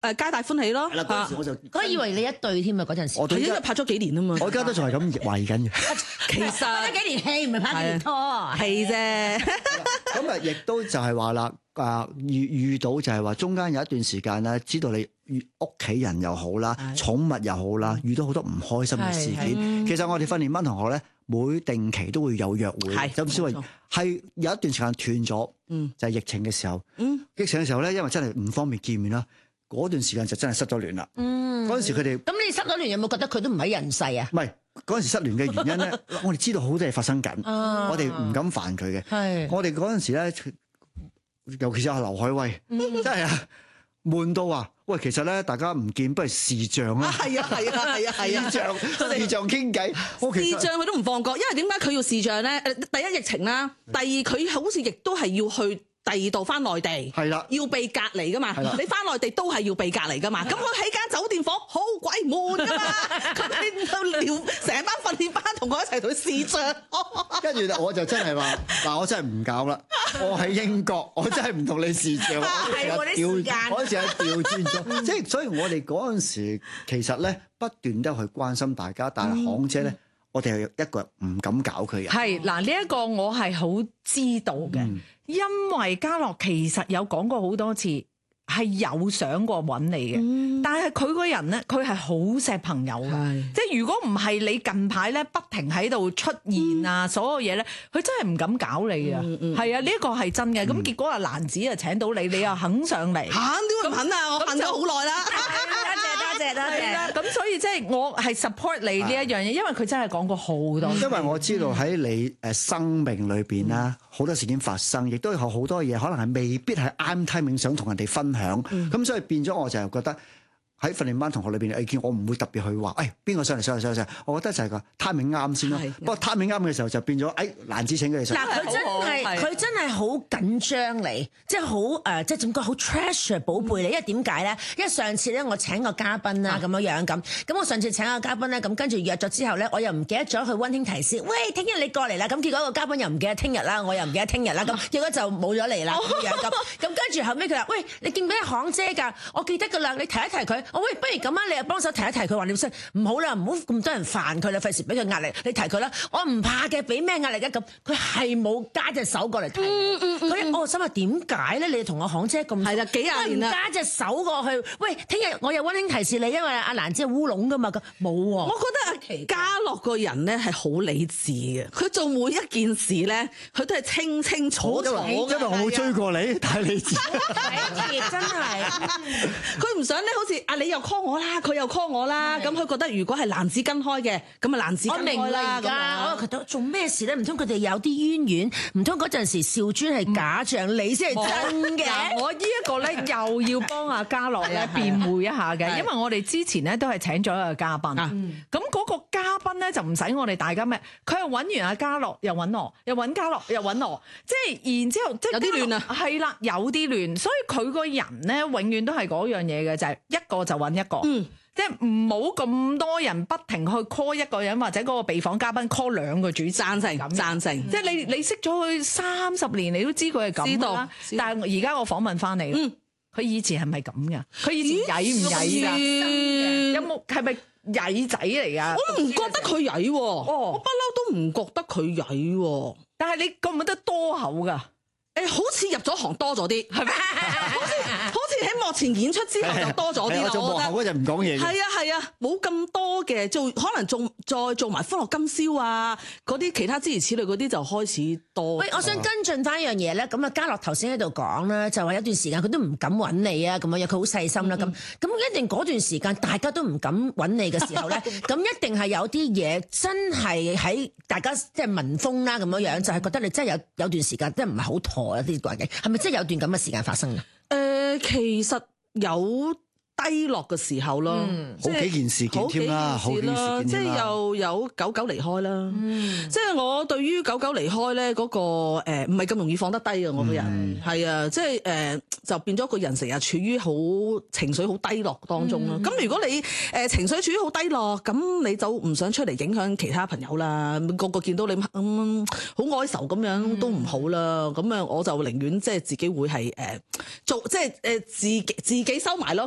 皆大歡喜咯。 係啦，嗰陣時我就我以為你一對添啊嗰陣時。 係因為拍咗幾年啊嘛。 我而家都仲係咁懷疑緊嘅。 其實拍咗幾年戲，唔係拍幾年拖。 係啫。 咁啊，亦都就係話啦，遇到就係話中間有一段時間咧，知道你屋企人又好啦，寵物又好啦，遇到好多唔開心嘅事件。其實我哋訓練班同學咧，每定期都會有約會，甚至乎係有一段時間斷咗，就係疫情嘅時候。疫情嘅時候咧，因為真係唔方便見面啦，嗰段時間就真係失咗聯啦。嗰陣時佢哋咁你失咗聯有冇覺得佢都唔喺人世啊？ 唔係嗰陣時失聯嘅原因咧，我哋知道好多嘢發生緊，我哋唔敢煩佢嘅。我哋嗰陣時咧，尤其是阿劉愷威，真係啊悶到話，喂，其實咧大家唔見不如視像啦。 係啊， 視像傾偈， 視像佢都唔放過，因為點解佢要視像咧？第一疫情啦，第二佢好似亦都係要去第二度翻內地， 係啦， 要被隔離噶嘛。你翻內地都係要被隔離噶嘛。咁佢喺間酒店房好鬼悶噶嘛，佢就撩成班訓練班同我一齊同佢視像。 跟住我就真係話嗱，我真係唔搞啦，我喺英國，我真係唔同你視像。 係我啲時間， 嗰陣時係調轉咗，即係所以我哋嗰陣時其實咧不斷都去關心大家，但係行姐咧，我哋係一個唔敢搞佢嘅。 係嗱，呢一個我係好知道嘅，因為嘉樂其實有講過好多次，係有想過揾你嘅，但係佢個人咧，佢係好錫朋友嘅，即係如果唔係你近排咧不停喺度出現啊，所有嘢咧，佢真係唔敢搞你啊，係啊，呢一個係真嘅。咁結果阿蘭子啊請到你，你又肯上嚟， 點會唔肯啊？我恨咗好耐啦。 多謝。 咁所以即係我係 support 你呢一樣嘢，因為佢真係講過好多。 因為我知道喺你生命裏邊啦，好多事件發生，亦都有好多嘢可能係未必係啱 timing 想同人哋分享，咁所以變咗我就係覺得喺訓練班同學裏邊嘅意見，我唔會特別去話，邊個上嚟，我覺得就係個 timing 啱先咯。不過 timing 啱嘅時候就變咗，蘭子請佢哋上。 嗱，佢真係好緊張你，即係好即係點講好 treasure 寶貝你，因為點解咧？因為上次咧我請個嘉賓啦咁樣咁我上次請個嘉賓咧，咁跟住約咗之後咧，我又唔記得咗去溫馨提示，喂，聽日你過嚟啦。咁結果個嘉賓又唔記得聽日啦，我又唔記得聽日啦，咁結果就冇咗嚟啦咁跟住後尾佢話，喂，你記唔記得行姐㗎？我記得㗎啦，你提一提佢。我喂，不如咁啊，你又幫手提一提佢，話你唔好啦，唔好咁多人煩佢啦，費事俾佢壓力。你提佢啦，我唔怕嘅，俾咩壓力嘅咁？佢係冇加隻手過嚟提。我心話點解咧？你同我行姐咁係啦，幾廿年啦，加隻手過去。喂，聽日我有溫馨提示你，因為阿蘭姐係烏龍㗎嘛，冇喎。 我覺得阿嘉樂個人咧係好理智嘅，佢做每一件事咧，佢都係清清楚楚。因為我冇追過你，太理智。 真係， 佢唔想咧，好似你又 call 我啦，佢又 call 我啦，咁佢覺得如果係蘭子跟開嘅，咁啊蘭子跟開啦。 我明啦，我覺得做咩事咧？唔通佢哋有啲淵源？唔通嗰陣時兆尊係假象，你先係真嘅？ 我呢一個咧又要幫阿嘉樂咧辯護一下嘅，因為我哋之前咧都係請咗一個嘉賓，咁嗰個嘉賓咧就唔使我哋大家咩，佢又揾完阿嘉樂，又揾我，又揾嘉樂，又揾我，即係然之後即係有啲亂啊， 係啦，有啲亂，所以佢個人咧永遠都係嗰樣嘢嘅，就係一個就揾一個，即係唔好咁多人不停去 call 一個人，或者嗰個被訪嘉賓 call 兩個主持，贊成，即係你識咗佢30年，你都知佢係咁啦。但係而家我訪問翻你，佢以前係咪咁噶？佢以前曳唔曳噶？有冇係咪曳仔嚟噶？ 我唔覺得佢曳，我不嬲都唔覺得佢曳。 但係你覺唔覺得多口噶？ 好似入咗行多咗啲，係咪？好似喺幕前演出之後就多咗啲啦。 做幕後嗰陣唔講嘢。 係啊，冇咁多嘅，可能再做埋歡樂今宵啊，嗰啲其他諸如此類嗰啲就開始多。 喂，我想跟進翻一樣嘢咧，咁啊嘉樂頭先喺度講啦，就話有段時間佢都唔敢揾你啊，咁樣佢好細心啦，咁一定嗰段時間大家都唔敢揾你嘅時候咧，咁一定係有啲嘢真係喺大家即係聞風啦咁樣，就係覺得你真係有段時間真係唔係好妥一啲關係，係咪真係有段咁嘅時間發生嘅？ 其實有低落嘅時候咯， 好幾件事件添啦，好幾件事件即係又有狗狗離開啦，即係我對於狗狗離開咧嗰個唔係咁容易放得低嘅，我個人係啊，即係就變咗個人成日處於好情緒好低落當中啦。咁如果你情緒處於好低落，咁你就唔想出嚟影響其他朋友啦，個個見到你好哀愁咁樣都唔好啦。咁我就寧願即係自己會係做即係自己收埋咯，叫做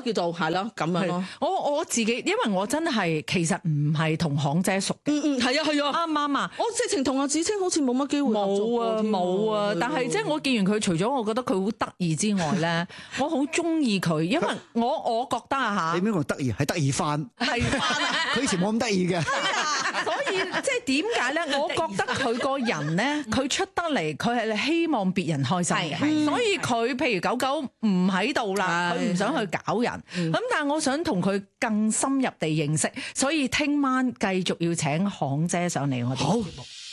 係咯咁樣咯。 我自己，因為我真係其實唔係同行姐熟嘅。 係啊係啊， 啱啊！ 我直情同阿芷菁好似冇乜機會合作過添冇啊！但係即係我見完佢，除咗我覺得佢好得意之外咧，我好中意佢，因為我覺得啊嚇， 你邊個得意？係得意翻， 係佢以前冇咁得意嘅。 所以即係點解咧？我覺得佢個人咧，佢出得嚟，佢係希望別人開心嘅，所以佢譬如久久唔喺度啦，佢唔想去搞人，咁但係我想同佢更深入地認識，所以聽晚繼續要請行姐上嚟我哋節目。